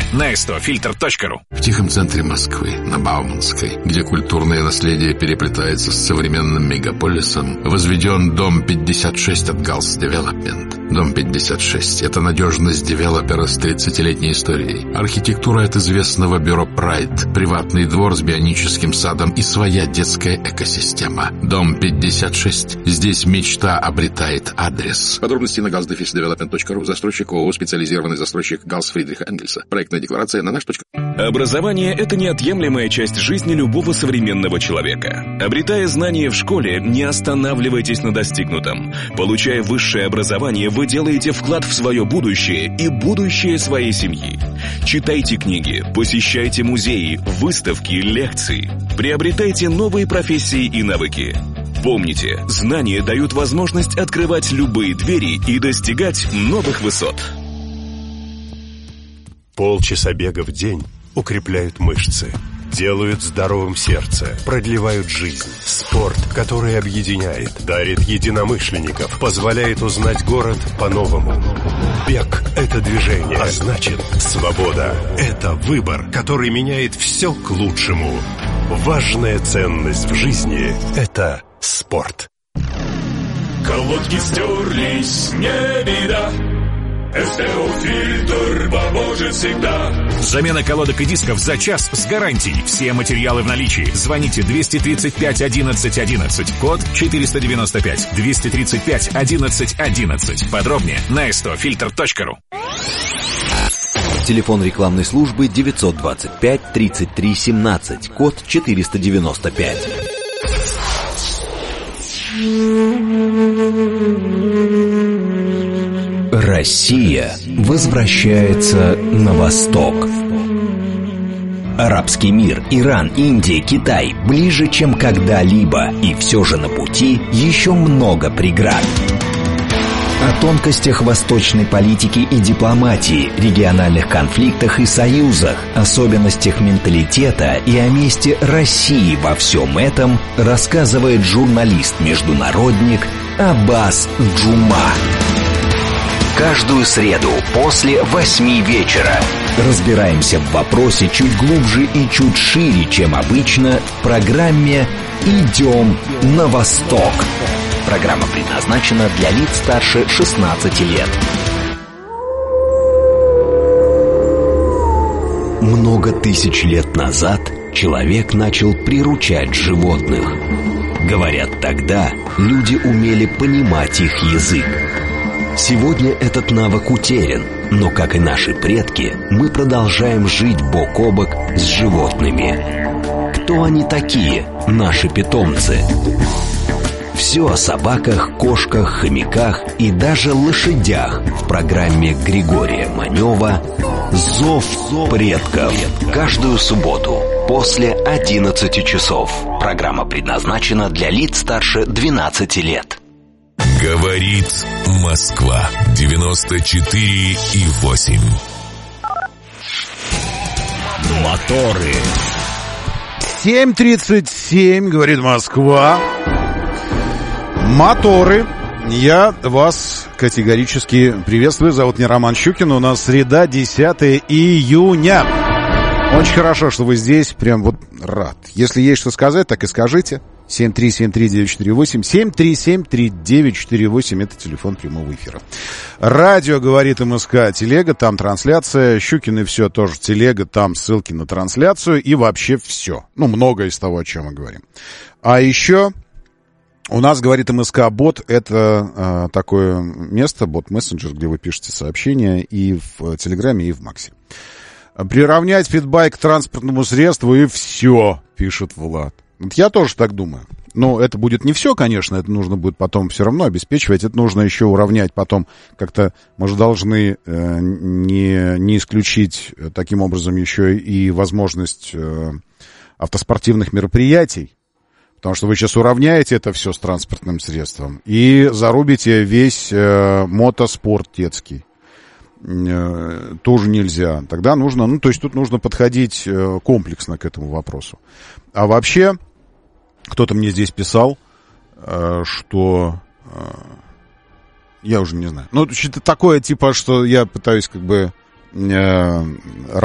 на stofilter.ru. В тихом центре Москвы, на Бауманской, где культурное наследие переплетается с современным мегаполисом, возведен дом 56 от Галс Девелопмент. Дом 56 — это надежность девелопера с 30-летней историей. Архитектура от известного бюро Pride, приватный двор с бионическим садом и своя детская экосистема. Дом 56. Здесь мечта обретает адрес. Подробности на galsdevelopment.ru. Застройщик ООО «Специализированный застройщик Галс Фридриха Энгельса». Проектная декларация на наш. Образование — это неотъемлемая часть жизни любого современного человека. Обретая знания в школе, не останавливайтесь на достигнутом. Получая высшее образование, вы делаете вклад в свое будущее и будущее своей семьи. Читайте книги, посещайте музеи, выставки, лекции. Приобретайте новые профессии и навыки. Помните, знания дают возможность открывать любые двери и достигать новых высот. Полчаса бега в день укрепляют мышцы, делают здоровым сердце, продлевают жизнь. Спорт, который объединяет, дарит единомышленников, позволяет узнать город по-новому. Бег — это движение, а значит, свобода — это выбор, который меняет все к лучшему. Важная ценность в жизни — это спорт. Колодки стерлись, не беда. СТО-фильтр поможет всегда. Замена колодок и дисков за час с гарантией. Все материалы в наличии. Звоните 235 11 11. Код 495. 235 11 11. Подробнее на stofilter.ru. Телефон рекламной службы 925 33 17. Код 495. Россия возвращается на восток. Арабский мир, Иран, Индия, Китай ближе, чем когда-либо, и все же на пути еще много преград. О тонкостях восточной политики и дипломатии, региональных конфликтах и союзах, особенностях менталитета и о месте России во всем этом рассказывает журналист-международник Аббас Джума. Каждую среду после 8 вечера разбираемся в вопросе чуть глубже и чуть шире, чем обычно, в программе «Идем на восток». Программа предназначена для лиц старше 16 лет. Много тысяч лет назад человек начал приручать животных. Говорят, тогда люди умели понимать их язык. Сегодня этот навык утерян, но, как и наши предки, мы продолжаем жить бок о бок с животными. Кто они такие, наши питомцы? Все о собаках, кошках, хомяках и даже лошадях в программе Григория Манева «Зов предков». Каждую субботу после 11 часов. Программа предназначена для лиц старше 12 лет. Говорит Москва 94,8. Моторы. 7:37, говорит Москва. Моторы. Я вас категорически приветствую. Зовут меня Роман Щукин. У нас среда, 10 июня. Очень хорошо, что вы здесь. Прям вот рад. Если есть что сказать, так и скажите. 7373948, 7373948, это телефон прямого эфира. Радио «Говорит МСК», телега, там трансляция, Щукин и все тоже телега, там ссылки на трансляцию и вообще все. Ну, многое из того, о чем мы говорим. А еще у нас «Говорит МСК» бот, это такое место, бот-мессенджер, где вы пишете сообщения и в Телеграме, и в Максе. Приравнять питбайк к транспортному средству и все, пишет Влад. Вот я тоже так думаю. Но это будет не все, конечно, это нужно будет потом все равно обеспечивать. Это нужно еще уравнять потом. Как-то мы же должны не исключить таким образом еще и возможность автоспортивных мероприятий. Потому что вы сейчас уравняете это все с транспортным средством и зарубите весь мотоспорт детский. Тоже нельзя. Тогда нужно, то есть тут нужно подходить комплексно к этому вопросу. А вообще, кто-то мне здесь писал, что я уже не знаю. Ну, что-то такое, типа, что я пытаюсь как бы